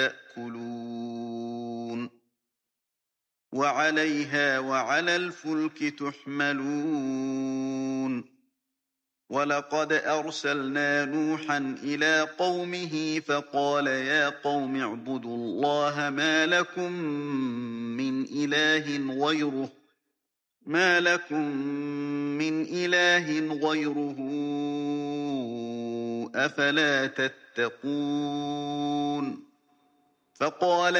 تأكلون وعليها وعلى الفلك تحملون ولقد أرسلنا نوحا إلى قومه فقال يا قوم اعبدوا الله ما لكم من إله غيره أفلا تتقون فقال